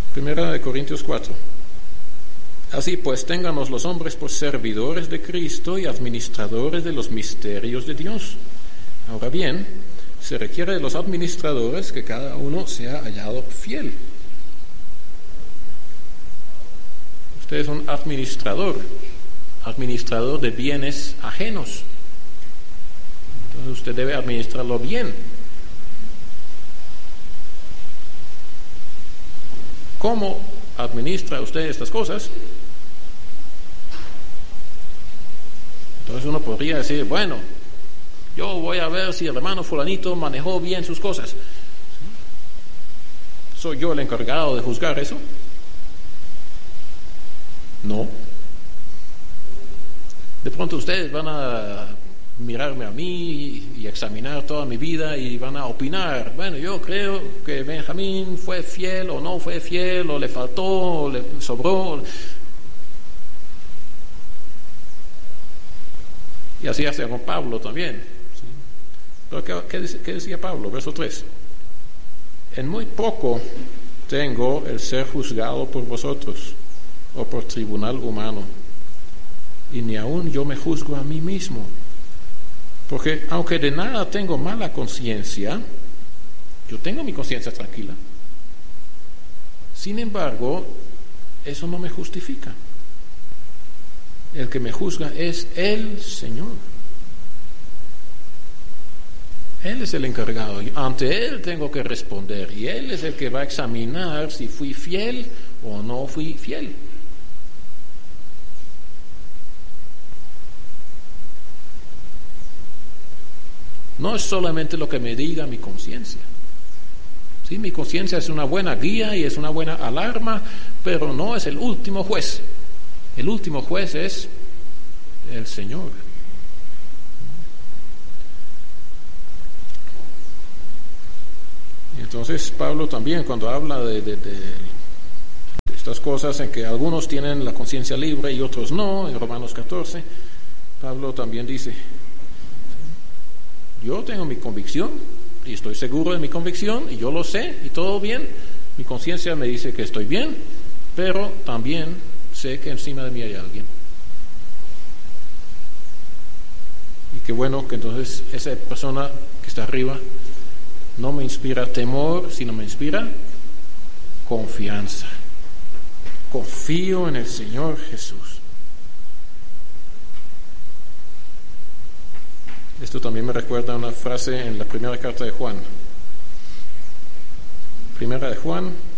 Primera de Corintios 4. Así pues, ténganos los hombres por servidores de Cristo y administradores de los misterios de Dios. Ahora bien, se requiere de los administradores que cada uno sea hallado fiel. Usted es un administrador de bienes ajenos. Entonces usted debe administrarlo bien. ¿Cómo administra usted estas cosas? Entonces uno podría decir, bueno, yo voy a ver si el hermano fulanito manejó bien sus cosas. ¿Soy yo el encargado de juzgar eso? No. De pronto ustedes van a mirarme a mí y examinar toda mi vida y van a opinar, bueno, yo creo que Benjamín fue fiel o no fue fiel, o le faltó, o le sobró. Y así hace con Pablo también. Pero ¿qué decía Pablo? Verso 3. En muy poco tengo el ser juzgado por vosotros, o por tribunal humano, y ni aun yo me juzgo a mí mismo. Porque aunque de nada tengo mala conciencia, yo tengo mi conciencia tranquila. Sin embargo, eso no me justifica. El que me juzga es el Señor. Él es el encargado. Ante Él tengo que responder. Y Él es el que va a examinar si fui fiel o no fui fiel. No es solamente lo que me diga mi conciencia. Sí, mi conciencia es una buena guía y es una buena alarma, pero no es el último juez. El último juez es el Señor. Y entonces Pablo también, cuando habla de estas cosas en que algunos tienen la conciencia libre y otros no, en Romanos 14, Pablo también dice, yo tengo mi convicción y estoy seguro de mi convicción y yo lo sé y todo bien, mi conciencia me dice que estoy bien, pero también sé que encima de mí hay alguien. Y qué bueno que entonces esa persona que está arriba no me inspira temor, sino me inspira confianza. Confío en el Señor Jesús. Esto también me recuerda una frase en la primera carta de Juan. Primera de Juan